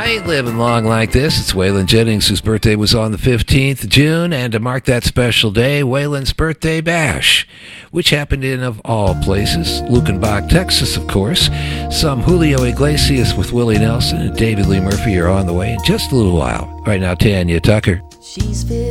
I ain't living long like this. It's Waylon Jennings, whose birthday was on the 15th of June, and to mark that special day, Waylon's birthday bash, which happened in, of all places, Lukenbach, Texas, of course. Some Julio Iglesias with Willie Nelson and David Lee Murphy are on the way in just a little while. Right now, Tanya Tucker. She's